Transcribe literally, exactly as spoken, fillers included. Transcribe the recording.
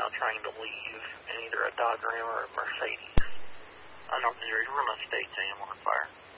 trying to leave in either a Dodge Ram or a Mercedes. Unknown injuries, we're going to stay Sam on fire.